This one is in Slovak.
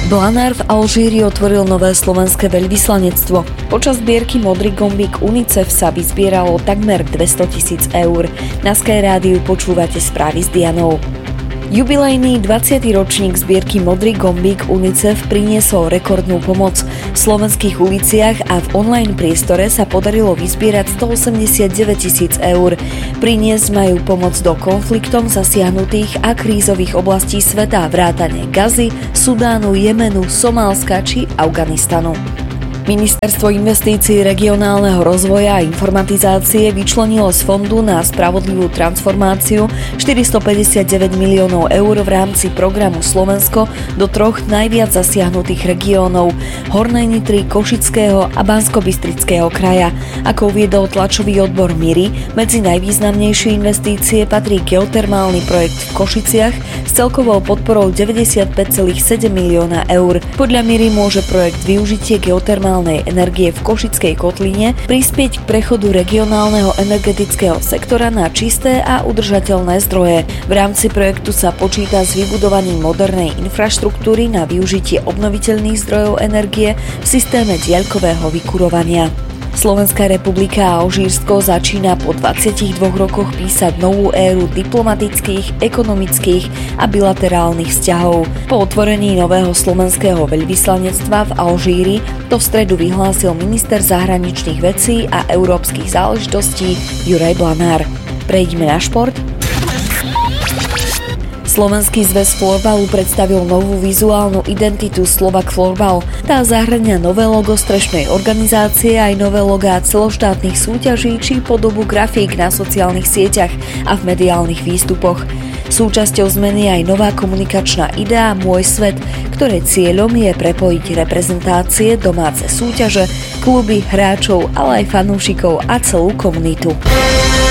Blanár v Alžíri otvoril nové slovenské veľvyslanectvo. Počas zbierky Modrý gombík UNICEF sa vyzbieralo takmer 200 000 eur. Na Sky rádiu počúvate správy s Dianou. Jubilejný 20. ročník zbierky Modrý gombík UNICEF priniesol rekordnú pomoc. V slovenských uliciach a v online priestore sa podarilo vyzbierať 189 000 eur. Priniesť majú pomoc do konfliktom zasiahnutých a krízových oblastí sveta vrátane Gazy, Sudánu, Jemenu, Somálska či Afganistanu. Ministerstvo investícií, regionálneho rozvoja a informatizácie vyčlenilo z Fondu na spravodlivú transformáciu 459 miliónov eur v rámci programu Slovensko do troch najviac zasiahnutých regiónov Hornej Nitry, Košického a Banskobystrického kraja. Ako uviedol tlačový odbor MIRI, medzi najvýznamnejšie investície patrí geotermálny projekt v Košiciach s celkovou podporou 95,7 milióna eur. Podľa MIRI môže projekt využitie geotermálnej energie v Košickej kotline prispieť k prechodu regionálneho energetického sektora na čisté a udržateľné zdroje. V rámci projektu sa počíta s vybudovaním modernej infraštruktúry na využitie obnoviteľných zdrojov energie v systéme diaľkového vykurovania. Slovenská republika a Alžírsko začína po 22 rokoch písať novú éru diplomatických, ekonomických a bilaterálnych vzťahov. Po otvorení nového slovenského veľvyslanectva v Alžíri to v stredu vyhlásil minister zahraničných vecí a európskych záležitostí Juraj Blanár. Prejdime na šport. Slovenský zväz florbalu predstavil novú vizuálnu identitu Slovak Florbal. Tá zahŕňa nové logo strešnej organizácie aj nové logá celoštátnych súťaží či podobu grafík na sociálnych sieťach a v mediálnych výstupoch. Súčasťou zmeny je aj nová komunikačná idea Môj svet, ktorej cieľom je prepojiť reprezentácie, domáce súťaže, kluby, hráčov, ale aj fanúšikov a celú komunitu.